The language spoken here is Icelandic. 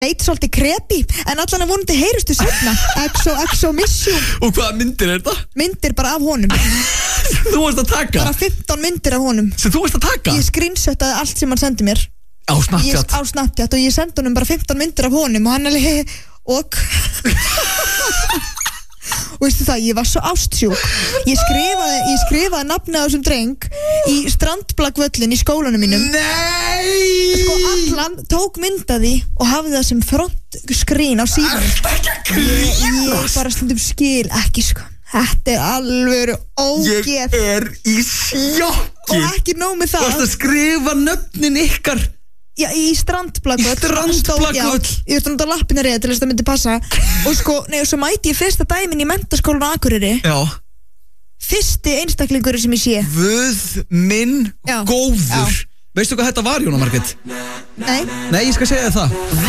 leit svolítið creepy, en allan að vonandi heyrustu seinna. Exo Mission. Og hvaða myndir er þetta? Myndir bara af honum. Þú varst að taka? Bara 15 myndir af honum. Sem þú varst að taka? Ég screenshotaði allt sem hann sendi mér. Á Snapchat? Á Snapchat, og ég sendi honum bara 15 myndir af honum og hann alveg, og veistu það, ég var svo ástsjúk. Ég skrifaði nafnið á þessum dreng í strandblakvöllin í skólanum mínum. Nei! Sko allan tók myndaði og hafði það sem front screen á síðan. Ég bara stundum skil ekki, sko. Þetta er alveg ógeð. Ég er í sjokki. Og ekki nóg með það. Þú varst að skrifa nöfnin ykkar. Já, í strandblakvöll. Strandblakvöll. Ég veist að nota lappina reyða til þess að það myndi passa. Og sko, og svo mæti ég fyrsta dæmin í menntaskólan á Akureyri. Já. Fyrsti einstaklingur sem ég sé. Guð minn góður. Veistu hvað þetta var, Jóna Margrét? Nei. Nei, ég skal segja þér það.